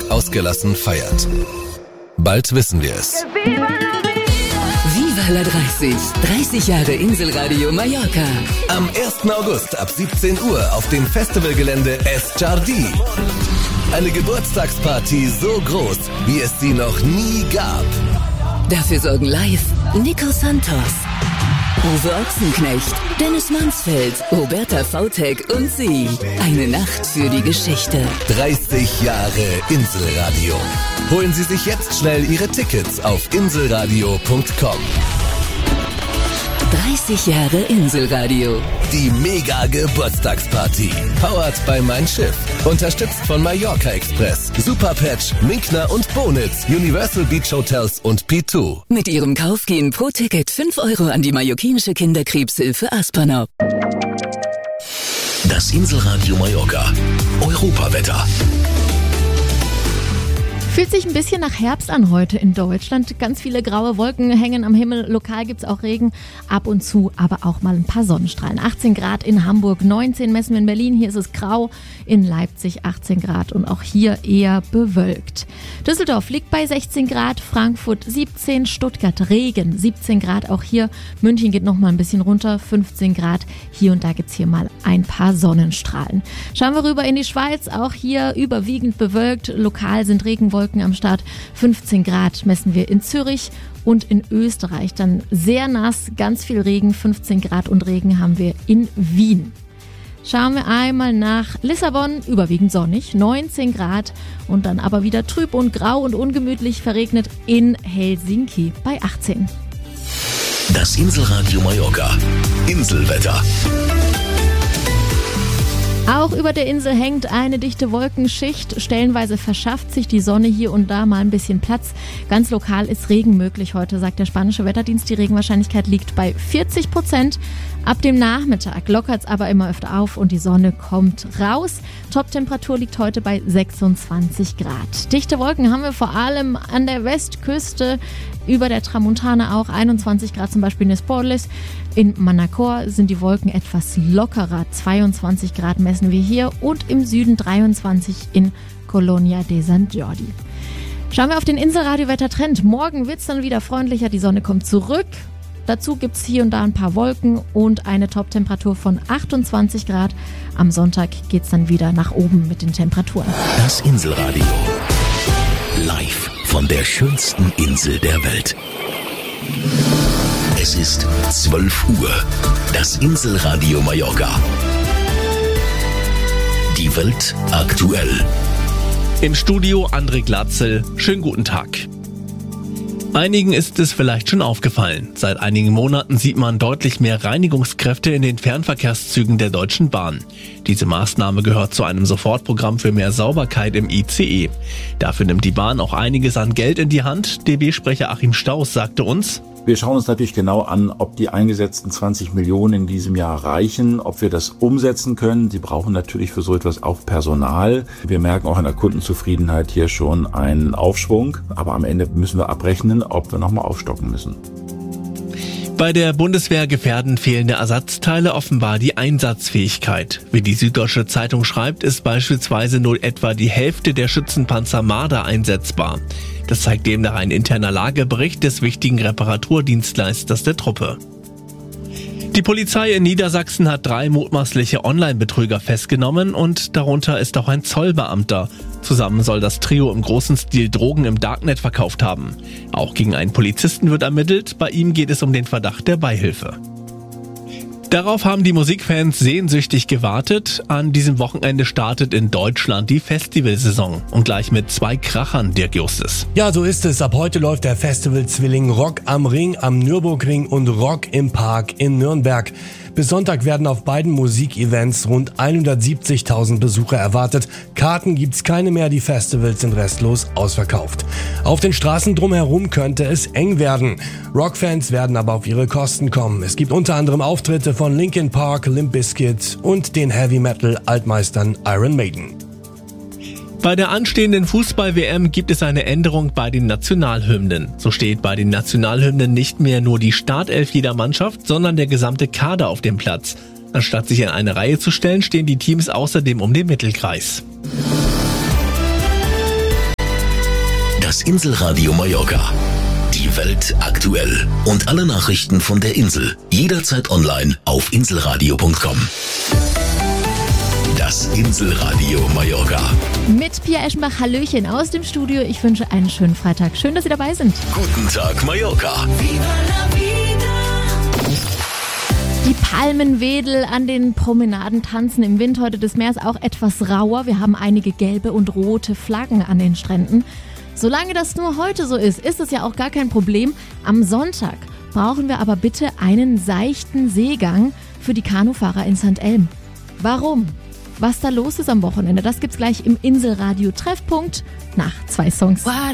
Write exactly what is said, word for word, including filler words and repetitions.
ausgelassen feiert. Bald wissen wir es. Viva la dreißig. dreißig Jahre Inselradio Mallorca. Am ersten August ab siebzehn Uhr auf dem Festivalgelände Es Jardí. Eine Geburtstagsparty so groß, wie es sie noch nie gab. Dafür sorgen live Nico Santos, Uwe Ochsenknecht, Dennis Mansfeld, Roberta Vautek und sie. Eine Nacht für die Geschichte. dreißig Jahre Inselradio. Holen Sie sich jetzt schnell Ihre Tickets auf inselradio punkt com. dreißig Jahre Inselradio. Die Mega-Geburtstagsparty. Powered by Mein Schiff. Unterstützt von Mallorca Express, Superpatch, Minkner und Bonitz, Universal Beach Hotels und P zwei. Mit ihrem Kauf gehen pro Ticket fünf Euro an die mallorquinische Kinderkrebshilfe Aspernau. Das Inselradio Mallorca. Europawetter. Fühlt sich ein bisschen nach Herbst an heute in Deutschland. Ganz viele graue Wolken hängen am Himmel. Lokal gibt's auch Regen, ab und zu aber auch mal ein paar Sonnenstrahlen. achtzehn Grad in Hamburg, neunzehn messen wir in Berlin. Hier ist es grau. In Leipzig achtzehn Grad und auch hier eher bewölkt. Düsseldorf liegt bei sechzehn Grad, Frankfurt siebzehn, Stuttgart Regen, siebzehn Grad auch hier. München geht noch mal ein bisschen runter, fünfzehn Grad. Hier und da gibt's hier mal ein paar Sonnenstrahlen. Schauen wir rüber in die Schweiz. Auch hier überwiegend bewölkt. Lokal sind Regenwolken am Start. fünfzehn Grad messen wir in Zürich und in Österreich. Dann sehr nass, ganz viel Regen, fünfzehn Grad und Regen haben wir in Wien. Schauen wir einmal nach Lissabon, überwiegend sonnig, neunzehn Grad und dann aber wieder trüb und grau und ungemütlich verregnet in Helsinki bei achtzehn. Das Inselradio Mallorca. Inselwetter. Auch über der Insel hängt eine dichte Wolkenschicht. Stellenweise verschafft sich die Sonne hier und da mal ein bisschen Platz. Ganz lokal ist Regen möglich heute, sagt der spanische Wetterdienst. Die Regenwahrscheinlichkeit liegt bei vierzig Prozent. Ab dem Nachmittag lockert es aber immer öfter auf und die Sonne kommt raus. Toptemperatur liegt heute bei sechsundzwanzig Grad. Dichte Wolken haben wir vor allem an der Westküste, über der Tramontana auch, einundzwanzig Grad zum Beispiel in Esporles. In Manacor sind die Wolken etwas lockerer, zweiundzwanzig Grad messen wir hier und im Süden dreiundzwanzig in Colonia de Sant Jordi. Schauen wir auf den Inselradio-Wettertrend. Morgen wird es dann wieder freundlicher, die Sonne kommt zurück. Dazu gibt es hier und da ein paar Wolken und eine Toptemperatur von achtundzwanzig Grad. Am Sonntag geht es dann wieder nach oben mit den Temperaturen. Das Inselradio. Live von der schönsten Insel der Welt. Es ist zwölf Uhr. Das Inselradio Mallorca. Die Welt aktuell. Im Studio André Glatzel. Schönen guten Tag. Einigen ist es vielleicht schon aufgefallen. Seit einigen Monaten sieht man deutlich mehr Reinigungskräfte in den Fernverkehrszügen der Deutschen Bahn. Diese Maßnahme gehört zu einem Sofortprogramm für mehr Sauberkeit im I C E. Dafür nimmt die Bahn auch einiges an Geld in die Hand. D B-Sprecher Achim Staus sagte uns: Wir schauen uns natürlich genau an, ob die eingesetzten zwanzig Millionen in diesem Jahr reichen, ob wir das umsetzen können. Sie brauchen natürlich für so etwas auch Personal. Wir merken auch in der Kundenzufriedenheit hier schon einen Aufschwung. Aber am Ende müssen wir abrechnen, ob wir nochmal aufstocken müssen. Bei der Bundeswehr gefährden fehlende Ersatzteile offenbar die Einsatzfähigkeit. Wie die Süddeutsche Zeitung schreibt, ist beispielsweise nur etwa die Hälfte der Schützenpanzer Marder einsetzbar. Das zeigt demnach ein interner Lagebericht des wichtigen Reparaturdienstleisters der Truppe. Die Polizei in Niedersachsen hat drei mutmaßliche Online-Betrüger festgenommen und darunter ist auch ein Zollbeamter. Zusammen soll das Trio im großen Stil Drogen im Darknet verkauft haben. Auch gegen einen Polizisten wird ermittelt, bei ihm geht es um den Verdacht der Beihilfe. Darauf haben die Musikfans sehnsüchtig gewartet. An diesem Wochenende startet in Deutschland die Festivalsaison. Und gleich mit zwei Krachern, Dirk Justus. Ja, so ist es. Ab heute läuft der Festivalzwilling Rock am Ring, am Nürburgring und Rock im Park in Nürnberg. Bis Sonntag werden auf beiden Musikevents rund hundertsiebzigtausend Besucher erwartet. Karten gibt's keine mehr, die Festivals sind restlos ausverkauft. Auf den Straßen drumherum könnte es eng werden. Rockfans werden aber auf ihre Kosten kommen. Es gibt unter anderem Auftritte von Linkin Park, Limp Bizkit und den Heavy-Metal-Altmeistern Iron Maiden. Bei der anstehenden Fußball-W M gibt es eine Änderung bei den Nationalhymnen. So steht bei den Nationalhymnen nicht mehr nur die Startelf jeder Mannschaft, sondern der gesamte Kader auf dem Platz. Anstatt sich in eine Reihe zu stellen, stehen die Teams außerdem um den Mittelkreis. Inselradio Mallorca. Die Welt aktuell und alle Nachrichten von der Insel jederzeit online auf inselradio punkt com. Das Inselradio Mallorca. Mit Pia Eschenbach, Hallöchen aus dem Studio. Ich wünsche einen schönen Freitag. Schön, dass Sie dabei sind. Guten Tag, Mallorca. Die Palmenwedel an den Promenaden tanzen im Wind. Heute des Meeres auch etwas rauer. Wir haben einige gelbe und rote Flaggen an den Stränden. Solange das nur heute so ist, ist es ja auch gar kein Problem. Am Sonntag brauchen wir aber bitte einen seichten Seegang für die Kanufahrer in Sankt Elm. Warum? Was da los ist am Wochenende, das gibt's gleich im Inselradio Treffpunkt nach zwei Songs.